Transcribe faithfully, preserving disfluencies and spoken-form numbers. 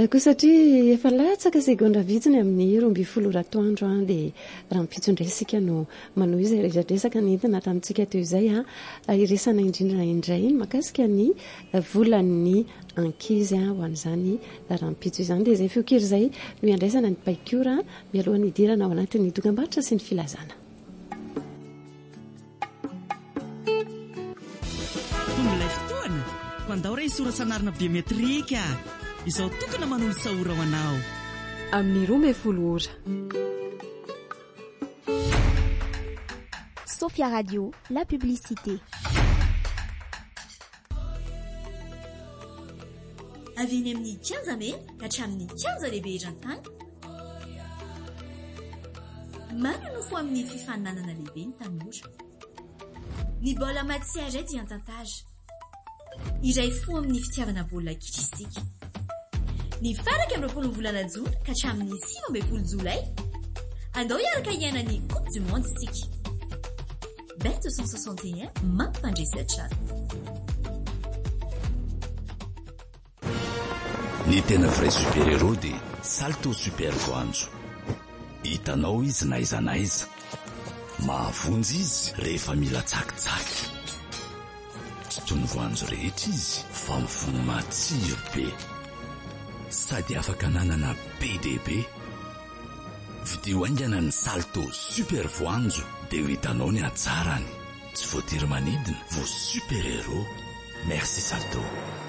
ko satria efa latsaka segondra vitsiny amin'ny romby foloratoandro a dia raha mipitsondresika no manao izay resadresaka nentina tamintsika teo izay a iresana indrindra indray iny makasika ny volan'ny ankizy a ho an'izany raha mipitso izany dia izay feokiry izay no iandraisana ny paikora mialohan'ny idirana ao anatin'ny dokam-barotra sy ny filazana. Tomilay fotoana andao ray sora sanarina biometrika izao tokana manolo sahora ho anao amin'ny roa ambin'ny folo ora. Sofia Radio, la publicité. Avy eny amin'ny kianja mena ka hatramin'ny kianja lehibe eran-tany. Maro no fo amin'ny fifaninanana lehibe ny tanora. Ny baolina matière dia an-tantara. Iray fo amin'ny fitiavana baolina kitra isika. Ny faraka amin'ny roapolo volana jona ka hatramin'ny sivy ambin'ny folo jolay. Andao hiaraka hiaina ny Coupe du Monde isika. Bet deux cent soixante et un mampandresy tsara. Ny tena vrai super-héros dia Salto Super Voanjo. Hitanao izy na iza na iza. Mahavonjy izy rehefa mila tsakitsaky. Tsy toy ny voanjo rehetra izy fa mivono matsiro be. Sady afaka nanana be dia be. Vidio haingana ny Salto Super Voanjo dia ho hitanao ny hatsarany. Tsy voatery manidina, vo super-héros. Merci Salto.